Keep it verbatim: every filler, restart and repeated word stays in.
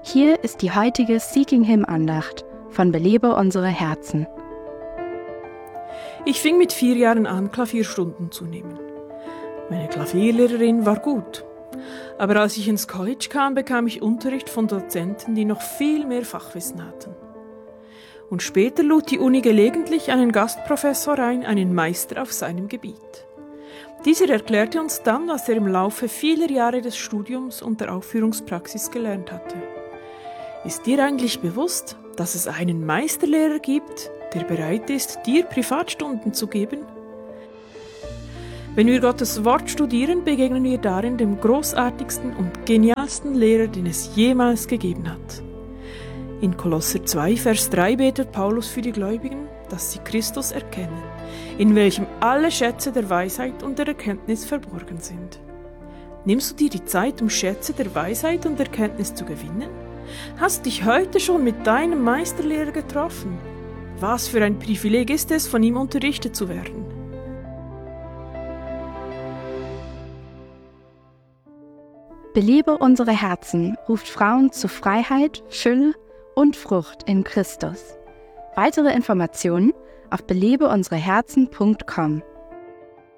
Hier ist die heutige Seeking Him Andacht von Belebe unsere Herzen. Ich fing mit vier Jahren an, Klavierstunden zu nehmen. Meine Klavierlehrerin war gut. Aber als ich ins College kam, bekam ich Unterricht von Dozenten, die noch viel mehr Fachwissen hatten. Und später lud die Uni gelegentlich einen Gastprofessor ein, einen Meister auf seinem Gebiet. Dieser erklärte uns dann, was er im Laufe vieler Jahre des Studiums und der Aufführungspraxis gelernt hatte. Ist dir eigentlich bewusst, dass es einen Meisterlehrer gibt, der bereit ist, dir Privatstunden zu geben? Wenn wir Gottes Wort studieren, begegnen wir darin dem großartigsten und genialsten Lehrer, den es jemals gegeben hat. In Kolosser zwei, Vers drei betet Paulus für die Gläubigen, dass sie Christus erkennen, in welchem alle Schätze der Weisheit und der Erkenntnis verborgen sind. Nimmst du dir die Zeit, um Schätze der Weisheit und Erkenntnis zu gewinnen? Hast dich heute schon mit deinem Meisterlehrer getroffen? Was für ein Privileg ist es, von ihm unterrichtet zu werden? Belebe unsere Herzen ruft Frauen zu Freiheit, Fülle und Frucht in Christus. Weitere Informationen auf belebe unsere herzen punkt com.